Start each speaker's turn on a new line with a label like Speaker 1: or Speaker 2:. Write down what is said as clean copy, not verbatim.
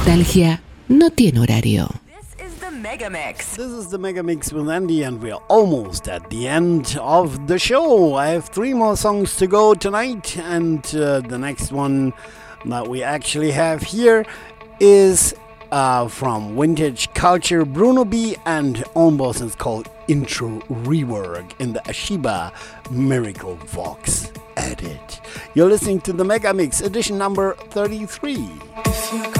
Speaker 1: nostalgia no tiene horario.
Speaker 2: This is the Mega Mix.
Speaker 3: This is the Mega Mix with Andy, and we're almost at the end of the show. I have 3 more songs to go tonight, and the next one that we actually have here is from Vintage Culture, Bruno B and Ombos. It's called Intro Rework in the Ashiba Miracle Vox edit. You're listening to the Mega Mix edition number 33.